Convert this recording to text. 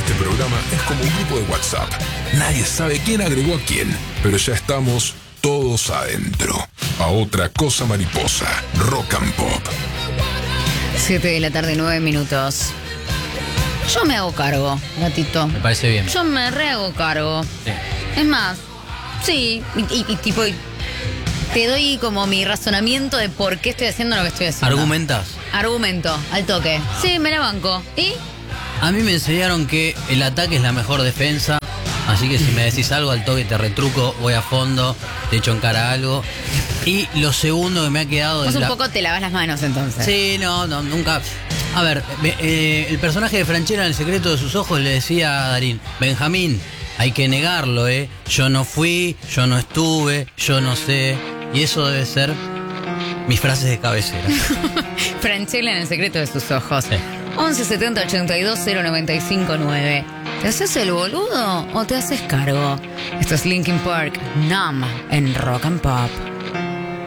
Este programa es como un grupo de WhatsApp. Nadie sabe quién agregó a quién, pero ya estamos todos adentro. A otra cosa mariposa. Rock and Pop. 7 de la tarde, 9 minutos. Yo me hago cargo, gatito. Me parece bien. Yo me re hago cargo. Sí. Es más, sí, y tipo, te doy como mi razonamiento de por qué estoy haciendo lo que estoy haciendo. ¿Argumentas? Argumento, al toque. Sí, me la banco. ¿Y? A mí me enseñaron que el ataque es la mejor defensa. Así que si me decís algo al toque te retruco, voy a fondo, te echo en cara algo. Y lo segundo que me ha quedado Vos es un poco te lavas las manos entonces. Sí, no, nunca. A ver, el personaje de Franchella en El secreto de sus ojos le decía a Darín: Benjamín, hay que negarlo, yo no fui, yo no estuve, yo no sé. Y eso debe ser mis frases de cabecera. Franchella en El secreto de sus ojos. Sí. 11 70 82 095 9. ¿Te haces el boludo o te haces cargo? Esto es Linkin Park, Numb, en Rock and Pop.